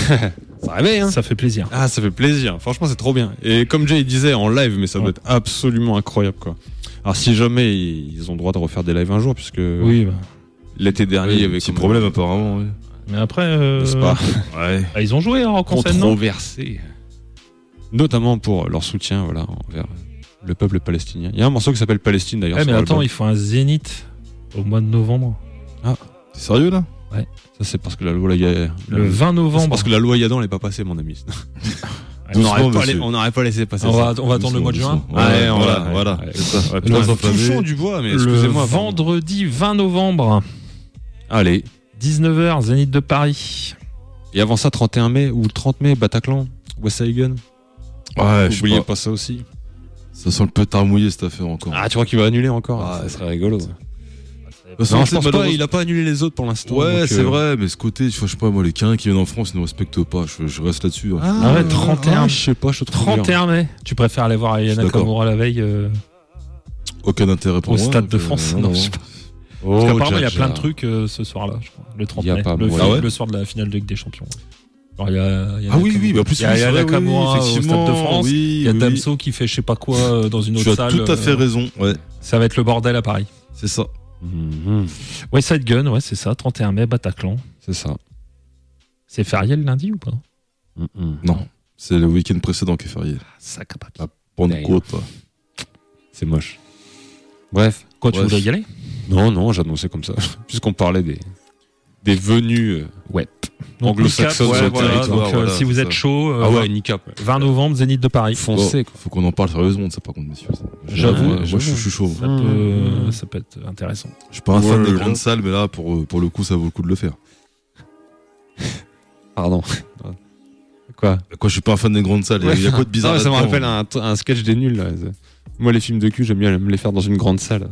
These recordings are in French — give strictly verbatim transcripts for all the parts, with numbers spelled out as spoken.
Ça réveille, hein. Ça fait plaisir. Ah, ça fait plaisir. Franchement, c'est trop bien. Et comme Jay disait en live, mais ça doit être absolument incroyable, quoi. Alors, si jamais ils ont le droit de refaire des lives un jour, puisque oui, bah. l'été dernier, il y avait petit problème apparemment. Oui. Mais après, euh... c'est pas. Ouais. Ah, ils ont joué en rock en scène, non ? Controversé. Notamment pour leur soutien, voilà, envers le peuple palestinien. Il y a un morceau qui s'appelle Palestine d'ailleurs. Ouais, mais attends, l'album. il faut un zénith au mois de novembre. Ah, t'es sérieux là ? Ouais. Ça c'est parce que la loi Yadan. Le vingt novembre. C'est parce que la loi Yadan n'est pas passée, mon ami. on n'aurait pas, la... pas laissé passer. On ça. va, on va attendre le mois de juin. Ouais, ouais, voilà, ouais, voilà. Ouais. C'est ça. Ouais, le touchons du bois, mais Le excusez-moi. vendredi vingt novembre. Allez. dix-neuf heures, Zénith de Paris. Et avant ça, trente et un mai ou trente mai, Bataclan, West Hagen. Ouais, n'oubliez pas. pas ça aussi. Ça sent le pétard mouillé cette affaire encore. Ah, tu crois qu'il va annuler encore ? Ah, ça serait rigolo. Non, non, je pense pas, il a pas annulé les autres pour l'instant. Ouais, c'est euh... vrai, mais ce côté, je sais pas, moi, les quinze qui viennent en France, ils ne respectent pas. Je, je reste là-dessus. Hein. Ah, ouais, trente et un. Ah, je sais pas, je trouve trente et un mai. Tu préfères aller voir Ayana Nakamura la veille euh... Aucun intérêt pour au moi. Stade de euh, France. non, non, non. je sais pas. Oh, Parce qu'apparemment, il y a Jaja. plein de trucs euh, ce soir-là, je crois. Le trente mai. Pas, le, ouais. ah ouais le soir de la finale de Ligue des Champions. Alors, il y a, il y a ah oui, oui, mais en plus, il y a, oui, il y a vrai, Nakamura oui, au Stade effectivement, de France. oui, il y a oui, Damso qui fait je sais pas quoi dans une autre tu salle. as tout à fait raison. Ouais. Ça va être le bordel à Paris. C'est ça. Mmh. West Side Gun, ouais, c'est ça. trente et un mai, Bataclan. C'est ça. C'est férié le lundi ou pas ? Mmh. Non, c'est le week-end précédent qui est férié. Sac à papier. La Pentecôte. C'est moche. Bref. Quoi, tu Bref. voudrais y aller ? Non, non, j'annonçais comme ça. Puisqu'on parlait des, des venues Ouais. anglo-saxonnes ouais, sur le voilà, territoire. donc, euh, voilà, si vous c'est êtes ça. chaud, euh, Ah ouais, Nicap. vingt novembre, Zénith de Paris. Foncé, Bon, faut qu'on en parle sérieusement de ça, par contre, messieurs. J'avoue, Moi, j'avoue. je, je suis chaud. Ça peut, ça peut être intéressant. Je suis pas un fan Ouais, des là. grandes salles, mais là, pour, pour le coup, ça vaut le coup de le faire. Pardon. Quoi ? Quoi, je suis pas un fan des grandes salles. Il y a quoi de bizarre Non, mais ça me là-dedans, rappelle hein. un, un sketch des nuls. Là. Moi, les films de cul, j'aime bien me les faire dans une grande salle.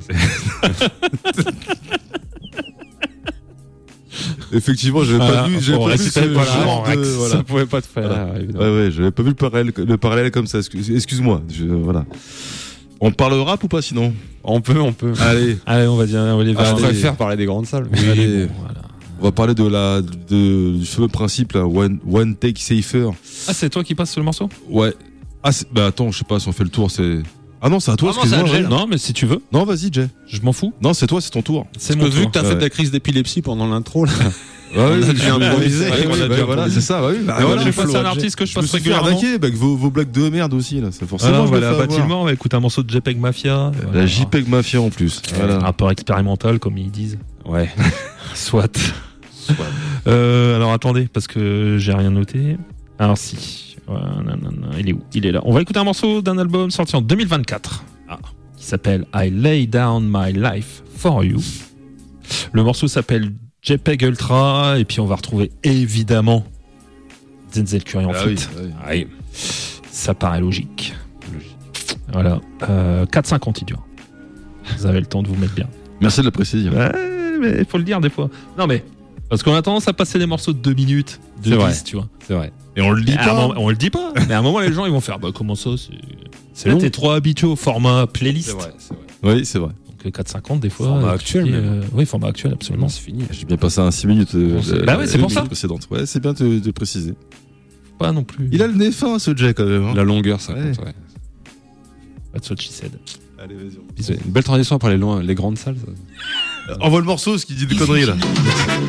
Effectivement, j'avais Voilà, pas vu, j'avais faut pas vu rester- ce voilà, genre de, Ça voilà. pouvait pas te faire. Voilà. là, évidemment. Ouais, ouais, j'avais pas vu le parallèle, le parallèle comme ça. Excuse- Excuse-moi. Je- voilà. On parle rap ou pas sinon? On peut, on peut. Allez, Allez, on va dire, on va les Ah, je allez. préfère parler des grandes salles. mais- allez. bon, voilà. On va parler de la, de, du fameux principe là, one, one take safer. Ah, c'est toi qui passes sur le morceau ? Ouais. Ah, c'est- bah attends, je sais pas si on fait le tour, c'est. Ah non, c'est à toi, Ah non, excuse-moi. c'est à Jay, ouais. Non, mais si tu veux, Non, vas-y, Jay. je m'en fous. Non, c'est toi, c'est ton tour. C'est Parce mon que vu tour. que t'as Ouais. fait ta crise d'épilepsie pendant l'intro, là. Ouais, On a oui, dû oui, improviser. oui, On a oui, dû bah, voilà, improviser. c'est ça, bah oui. Bah, Ah, voilà, je je passe me un artiste que je je me passe suis fait régulièrement. arnaquer bah, avec vos, vos blagues de merde aussi, là. C'est Ah forcément. non, on je va me aller fais à avoir. Bâtiment, on va écouter un morceau de JPEG Mafia. La Voilà. JPEG Mafia en plus. Voilà. Un peu expérimental, comme ils disent. Ouais. Soit. Euh, alors attendez, parce que j'ai rien noté. Alors si. Ouais, non, non, non, il est où ? Il est là. On va écouter un morceau d'un album sorti en deux mille vingt-quatre. Ah. Qui s'appelle I Lay Down My Life For You. Le morceau s'appelle JPEG Ultra. Et puis on va retrouver évidemment Denzel Curry en Ah feat. oui, oui. Aïe. Ça paraît logique. Voilà. Euh, quatre cinquante il dure. Vous avez le temps de vous mettre bien. Merci de le préciser. Ouais, mais faut le dire des fois. Non mais parce qu'on a tendance à passer des morceaux de deux minutes, de C'est vrai. dix, tu vois. C'est vrai. Et on le dit Et à un pas. moment- on le dit pas. Mais à un moment les gens ils vont faire bah comment ça c'est C'est Là, long. t'es trop habitué au format playlist. C'est vrai, c'est vrai. Oui, c'est vrai. Donc quatre cinquante des fois. Format euh, actuel, tu dis, même. euh, oui, format actuel absolument. C'est fini. J'ai bien passé un six minutes. euh, Bah la- ouais, c'est la pour ça. minute précédente. Ouais, c'est bien de, de préciser. Pas non plus. Il a le nez fin, ce Jay, quand même. hein. La longueur, ça Ouais. compte, ouais. That's what she said. Allez, vas-y. C'est une belle transition après les, loin, les grandes salles. Ça. Envoie le morceau, ce qui dit des conneries, là.